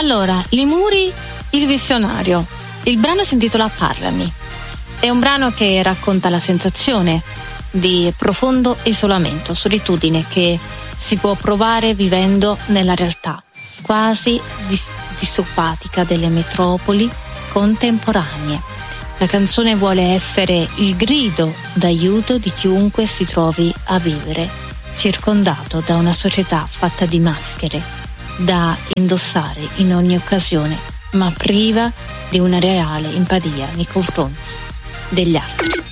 Allora, Limuri, il visionario. Il brano si intitola Parlami. È un brano che racconta la sensazione di profondo isolamento, solitudine che si può provare vivendo nella realtà quasi dissopatica delle metropoli contemporanee. La canzone vuole essere il grido d'aiuto di chiunque si trovi a vivere circondato da una società fatta di maschere da indossare in ogni occasione, ma priva di una reale empatia nei confronti degli altri.